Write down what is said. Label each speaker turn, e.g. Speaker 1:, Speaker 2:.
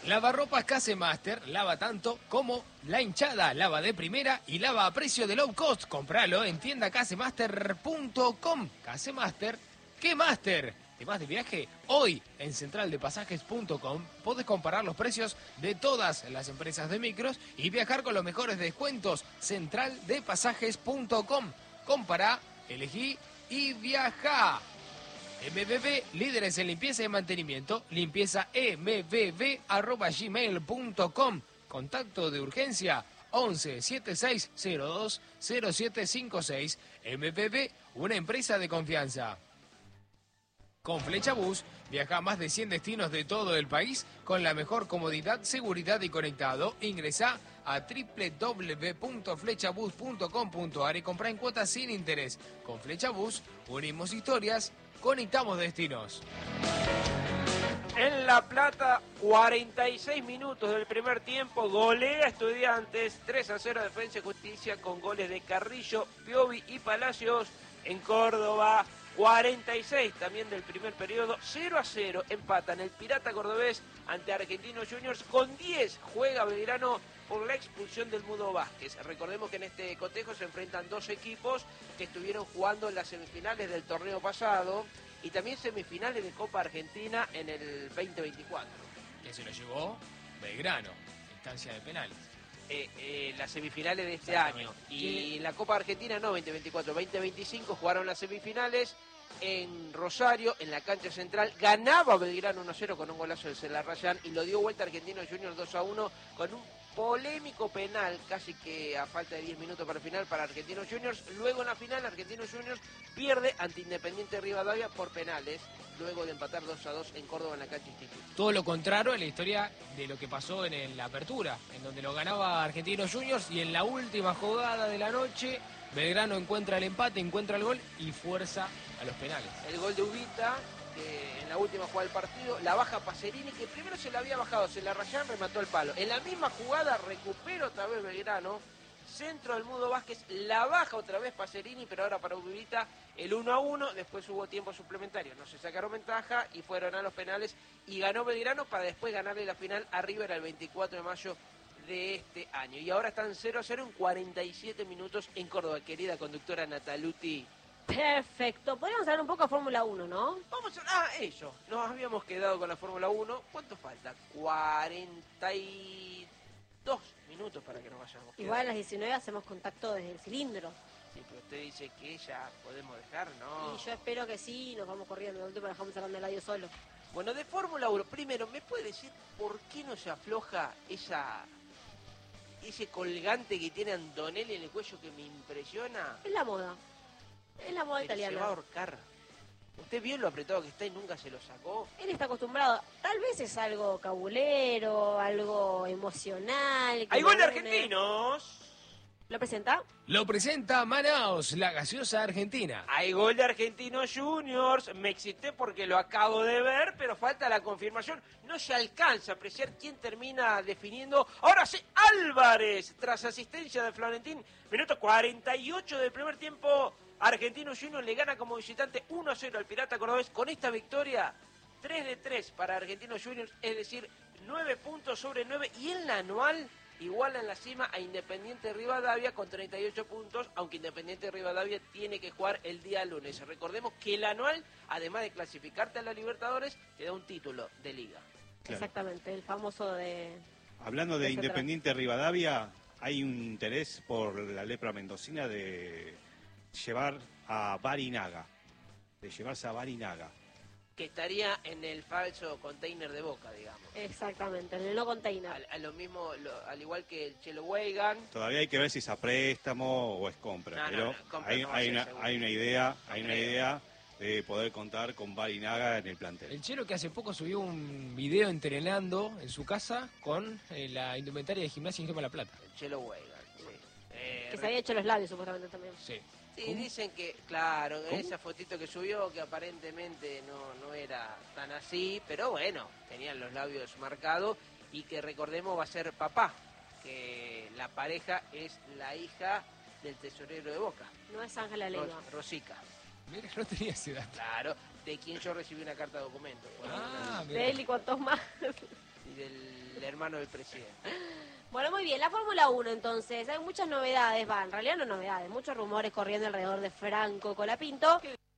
Speaker 1: Lavarropas Casemaster, lava tanto como la hinchada, lava de primera y lava a precio de low cost. Compralo en tiendacasemaster.com. Casemaster, ¿qué master? ¿Te vas de viaje? Hoy en centraldepasajes.com podés comparar los precios de todas las empresas de micros y viajar con los mejores descuentos. Centraldepasajes.com. Compará, elegí y viajá. MBB, líderes en limpieza y mantenimiento, limpiezambb@gmail.com. Contacto de urgencia 11 7602 0756. MBB, una empresa de confianza. Con Flecha Bus, viaja a más de 100 destinos de todo el país con la mejor comodidad, seguridad y conectado. Ingresá a www.flechabus.com.ar y comprá en cuotas sin interés. Con Flecha Bus, unimos historias, conectamos destinos.
Speaker 2: En La Plata, 46 minutos del primer tiempo, golea Estudiantes, 3-0 Defensa y Justicia con goles de Carrillo, Piovi y Palacios. En Córdoba, 46 también del primer periodo, 0-0 empatan el Pirata Cordobés ante Argentinos Juniors. Con 10 juega Belgrano por la expulsión del Mudo Vázquez. Recordemos que en este cotejo se enfrentan dos equipos que estuvieron jugando en las semifinales del torneo pasado y también semifinales de Copa Argentina en el 2024.
Speaker 1: Que se lo llevó Belgrano, instancia de penales.
Speaker 2: Las semifinales de este año. Y la Copa Argentina no, 2024, 2025 jugaron las semifinales en Rosario, en la cancha central. Ganaba Belgrano 1-0 con un golazo de Celarrayán y lo dio vuelta Argentinos Juniors 2-1 con un polémico penal, casi que a falta de 10 minutos para el final, para Argentinos Juniors. Luego en la final, Argentinos Juniors pierde ante Independiente Rivadavia por penales, luego de empatar 2-2 en Córdoba en la cancha Instituto.
Speaker 1: Todo lo contrario en la historia de lo que pasó en la apertura, en donde lo ganaba Argentinos Juniors y en la última jugada de la noche, Belgrano encuentra el empate, encuentra el gol y fuerza a los penales.
Speaker 2: El gol de Ubita, que en la última jugada del partido, la baja Pacerini, que primero se la había bajado, se la Rayán, remató el palo. En la misma jugada recupera otra vez Belgrano, centro del Mudo Vázquez, la baja otra vez Pacerini, pero ahora para Ubita el 1-1, después hubo tiempo suplementario, no se sacaron ventaja y fueron a los penales y ganó Belgrano para después ganarle la final a River el 24 de mayo de este año. Y ahora están 0-0 en 47 minutos en Córdoba, querida conductora Nataluti.
Speaker 3: Perfecto. Podríamos hablar un poco de Fórmula 1, ¿no?
Speaker 2: Vamos a... eso. Nos habíamos quedado con la Fórmula 1. ¿Cuánto falta? 42 minutos para que nos vayamos.
Speaker 3: Igual a las 19 hacemos contacto desde el cilindro.
Speaker 2: Sí, pero usted dice que ya podemos dejar, ¿no?
Speaker 3: Y yo espero que sí, nos vamos corriendo. De último dejamos hablando del audio solo.
Speaker 2: Bueno, de Fórmula 1, primero, ¿me puede decir por qué no se afloja ese colgante que tiene Antonelli en el cuello que me impresiona?
Speaker 3: Es la moda. Es la moda italiana.
Speaker 2: Se va a ahorcar. ¿Usted vio lo apretado que está y nunca se lo sacó?
Speaker 3: Él está acostumbrado. Tal vez es algo cabulero, algo emocional.
Speaker 2: ¡Hay gol de argentinos!
Speaker 3: ¿Lo presenta?
Speaker 1: Lo presenta Manaos, la gaseosa argentina.
Speaker 2: Hay gol de Argentinos Juniors. Me excité porque lo acabo de ver, pero falta la confirmación. No se alcanza a apreciar quién termina definiendo. Ahora sí, Álvarez, tras asistencia de Florentín. Minuto 48 del primer tiempo. Argentinos Juniors le gana como visitante 1-0 al Pirata Cordobés. Con esta victoria, 3-3 para Argentinos Juniors, es decir, 9 puntos sobre 9. Y en la anual iguala en la cima a Independiente Rivadavia con 38 puntos, aunque Independiente Rivadavia tiene que jugar el día lunes. Recordemos que el anual, además de clasificarte a la Libertadores, te da un título de liga.
Speaker 3: Claro. Exactamente, el famoso de...
Speaker 4: Hablando de Independiente Rivadavia, hay un interés por la lepra mendocina de llevar a Barinaga, de llevarse a Barinaga.
Speaker 2: Que estaría en el falso container de Boca, digamos.
Speaker 3: Exactamente, en el no container.
Speaker 2: A lo mismo, al igual que el Chelo Weigan.
Speaker 4: Todavía hay que ver si es a préstamo o es compra, pero hay una idea de poder contar con Barinaga en el plantel.
Speaker 1: El Chelo que hace poco subió un video entrenando en su casa con la indumentaria de Gimnasia y Grima La Plata.
Speaker 2: El Chelo Weigan, sí.
Speaker 3: Que se había hecho los labios supuestamente también.
Speaker 1: Sí.
Speaker 2: Sí, dicen que, claro, en esa fotito que subió, que aparentemente no era tan así, pero bueno, tenían los labios marcados y que recordemos va a ser papá, que la pareja es la hija del tesorero de Boca.
Speaker 3: No es Ángela Leiva.
Speaker 2: Rosica.
Speaker 1: Mira, no tenía esa edad.
Speaker 2: Claro, de quien yo recibí una carta de documento.
Speaker 1: Ah,
Speaker 3: de él y cuantos más.
Speaker 2: y del hermano del presidente.
Speaker 3: Bueno, muy bien, la Fórmula 1 entonces, hay muchas novedades, en realidad no novedades, muchos rumores corriendo alrededor de Franco Colapinto.